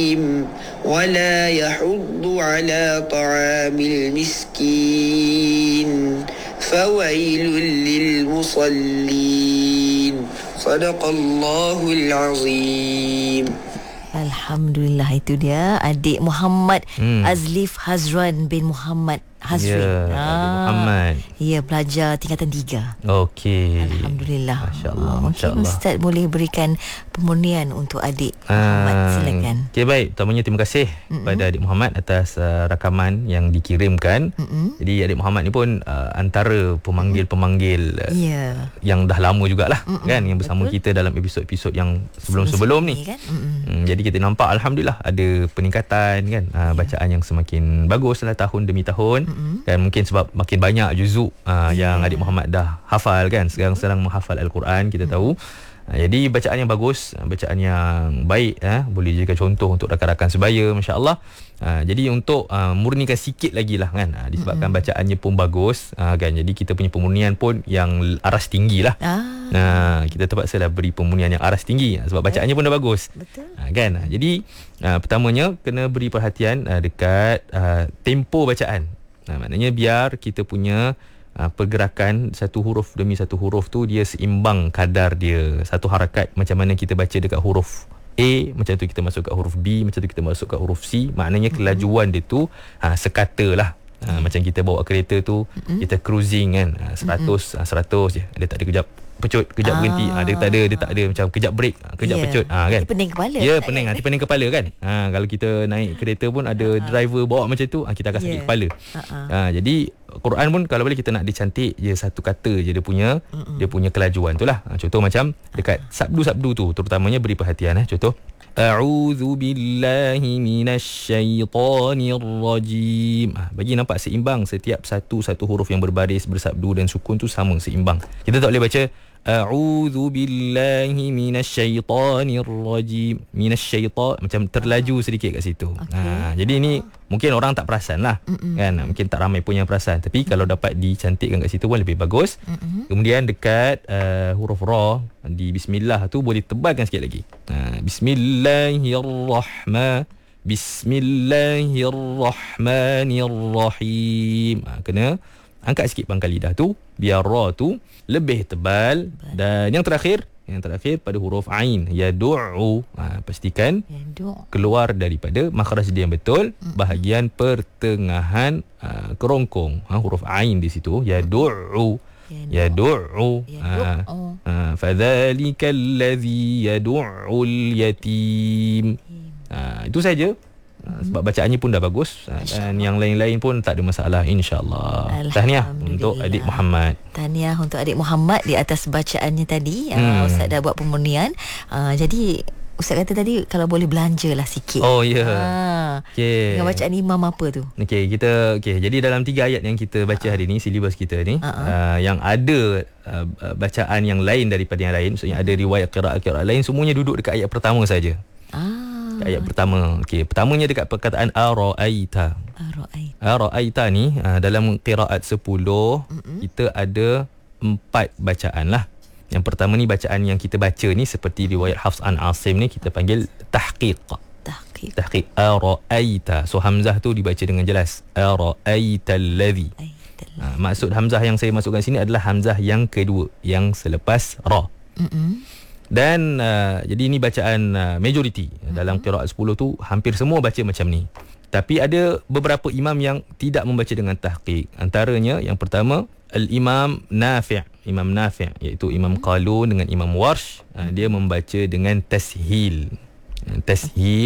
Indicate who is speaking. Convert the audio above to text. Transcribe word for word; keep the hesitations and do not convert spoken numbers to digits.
Speaker 1: اليتيم ولا يحض على طعام المسكين فويل للمصلين صدق الله العظيم.
Speaker 2: Alhamdulillah, itu dia adik Muhammad
Speaker 3: Hmm.
Speaker 2: Azlif Hazran bin Muhammad Hazri.
Speaker 3: Ya, adik Muhammad.
Speaker 2: Ya, pelajar tingkatan tiga.
Speaker 3: Okey.
Speaker 2: Alhamdulillah.
Speaker 3: Masya Allah,
Speaker 2: Ah,
Speaker 3: Masya
Speaker 2: Mungkin
Speaker 3: Allah.
Speaker 2: Ustaz boleh berikan pemurnian untuk adik Muhammad. Silakan.
Speaker 3: Okey, baik. Pertamanya terima kasih
Speaker 2: Mm-mm.
Speaker 3: pada adik Muhammad atas uh, rakaman yang dikirimkan.
Speaker 2: Mm-mm.
Speaker 3: Jadi adik Muhammad ni pun uh, antara pemanggil-pemanggil uh,
Speaker 2: Ya.
Speaker 3: yang dah lama jugalah,
Speaker 2: Mm-mm.
Speaker 3: kan, yang bersama
Speaker 2: Betul.
Speaker 3: kita dalam episod-episod yang sebelum-sebelum ni.
Speaker 2: Kan? Mm-mm.
Speaker 3: Hmm, jadi kita nampak alhamdulillah ada peningkatan, kan, uh, bacaan yang semakin bagus lah tahun demi tahun.
Speaker 2: Mm-mm.
Speaker 3: Dan mungkin sebab makin banyak juzuk uh,
Speaker 2: Ya.
Speaker 3: yang adik Muhammad dah hafal, kan, sekarang sedang menghafal Al-Quran, kita tahu. Uh, jadi bacaan yang bagus, uh, bacaan yang baik, uh, boleh jadikan contoh untuk rakan-rakan sebaya, masya-Allah. Uh, jadi untuk uh, murnikan sikit lagi lah, kan, uh, disebabkan
Speaker 2: Mm-mm.
Speaker 3: bacaannya pun bagus, uh, kan, jadi kita punya pemurnian pun yang aras tinggi lah.
Speaker 2: Ah,
Speaker 3: Nah, kita terpaksa lah beri pemurnian yang aras tinggi sebab bacaannya pun dah bagus.
Speaker 2: betul.
Speaker 3: Ha, kan? Ha, jadi uh, pertamanya kena beri perhatian uh, dekat uh, tempo bacaan. Nah, maknanya biar kita punya uh, pergerakan satu huruf demi satu huruf tu dia seimbang kadar dia. Satu harakat macam mana kita baca dekat huruf A, macam tu kita masuk kat huruf B, macam tu kita masuk kat huruf C. Maknanya kelajuan dia tu ha, sekata lah. Ha, macam kita bawa kereta tu, kita cruising, kan, ha, seratus, ha, seratus je. Dia tak ada kejap pecut, kejap
Speaker 2: Ah.
Speaker 3: berhenti. Ha, dia tak ada, dia tak ada macam kejap break, ha, kejap
Speaker 2: Ya.
Speaker 3: pecut. Ha, kan?
Speaker 2: Nanti pening kepala.
Speaker 3: Ya,
Speaker 2: tak
Speaker 3: pening.
Speaker 2: kan?
Speaker 3: Nanti pening kepala, kan. Ha, kalau kita naik kereta pun ada driver bawa macam tu, ha, kita akan sakit
Speaker 2: Ya.
Speaker 3: kepala.
Speaker 2: Ha-ha.
Speaker 3: Ha, jadi Quran pun kalau boleh kita nak dicantik je satu kata je dia punya
Speaker 2: Mm-mm.
Speaker 3: dia punya kelajuan tu lah. Ha, contoh macam dekat sabdu-sabdu tu terutamanya beri perhatian, eh. Contoh A'udzu billahi minasyaitonir rajim. Ha, bagi nampak seimbang setiap satu-satu huruf yang berbaris, bersabdu dan sukun tu sama, seimbang. Kita tak boleh baca A'udzu billahi minasyaitonir rajim. Minasyaitan macam terlaju sedikit kat situ.
Speaker 2: Okey.
Speaker 3: Ha, jadi ini mungkin orang tak perasan lah.
Speaker 2: Mm-mm.
Speaker 3: Kan, mungkin tak ramai pun yang perasan. Tapi kalau dapat dicantikkan kat situ pun lebih bagus.
Speaker 2: Mm-mm.
Speaker 3: Kemudian dekat uh, huruf ra di bismillah tu boleh tebalkan sikit lagi. Ha, bismillahirrahman Bismillahirrahmanirrahim. Ha, kena angkat sikit pangkal lidah tu biar ra tu lebih tebal. Dan yang terakhir, yang terakhir pada huruf ain, yad'u. Ha, pastikan
Speaker 2: Ya, doa.
Speaker 3: keluar daripada makhraj dia yang betul, bahagian pertengahan uh, kerongkong, ha, huruf ain di situ, yad'u. Yad'u. Ha,
Speaker 2: Yad'u.
Speaker 3: ha, fadzalikal ladzi yad'ul yatim. Ha, itu saja. Ha, sebab bacaannya pun dah bagus, ha, dan yang lain-lain pun tak ada masalah, insya-Allah. Tahniah untuk adik Muhammad.
Speaker 2: Tahniah untuk adik Muhammad di atas bacaannya tadi.
Speaker 3: Hmm.
Speaker 2: Uh, Ustaz dah buat pemurnian. Uh, jadi Ustaz kata tadi kalau boleh belanjalah sikit.
Speaker 3: Oh, ya.
Speaker 2: Ah,
Speaker 3: Okey.
Speaker 2: dengan bacaan imam apa tu?
Speaker 3: Okey, kita okey. Jadi dalam tiga ayat yang kita baca hari ni, silibus kita ni,
Speaker 2: Uh-uh.
Speaker 3: uh, yang ada uh, bacaan yang lain daripada yang lain, maksudnya ada riwayat qiraat-qiraat lain, semuanya duduk dekat ayat pertama saja.
Speaker 2: Ah,
Speaker 3: Ayat pertama. Okey, pertamanya dekat perkataan ara'aita.
Speaker 2: Ar-ra'ait.
Speaker 3: Ara'aita ni uh, dalam qiraat sepuluh,
Speaker 2: Mm-mm.
Speaker 3: kita ada empat bacaan lah. Yang pertama ni bacaan yang kita baca ni seperti riwayat Hafs an Asim ni kita panggil tahqiq.
Speaker 2: Tahqiq.
Speaker 3: Tahqiq ara'aita. So hamzah tu dibaca dengan jelas. Ara'aita allazi.
Speaker 2: Aital.
Speaker 3: Ha, maksud hamzah yang saya masukkan sini adalah hamzah yang kedua, yang selepas ra.
Speaker 2: Mm-mm.
Speaker 3: Dan uh, jadi ini bacaan uh, majoriti dalam qiraat sepuluh tu hampir semua baca macam ni. Tapi ada beberapa imam yang tidak membaca dengan tahqiq. Antaranya yang pertama Al-Imam Nafi', Imam Nafi' iaitu Imam Qalun dengan Imam Warsh, uh, dia membaca dengan tashil. Tashil